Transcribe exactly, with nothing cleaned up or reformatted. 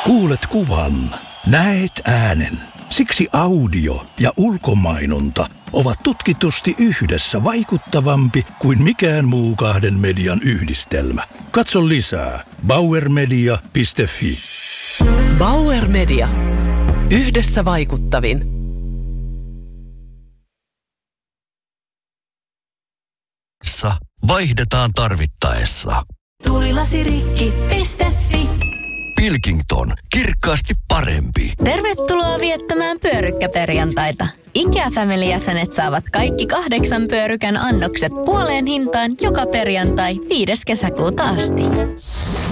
Kuulet kuvan, näet äänen. Siksi audio ja ulkomainonta ovat tutkitusti yhdessä vaikuttavampi kuin mikään muu kahden median yhdistelmä. Katso lisää bauer media piste fi. Bauer Media. Yhdessä vaikuttavin. Vaihdetaan tarvittaessa. Tuulilasirikki piste fi. Pilkington. Kirkkaasti parempi. Tervetuloa viettämään pyörykkäperjantaita. IKEA-family-jäsenet saavat kaikki kahdeksan pyörykän annokset puoleen hintaan joka perjantai viides kesäkuuta asti.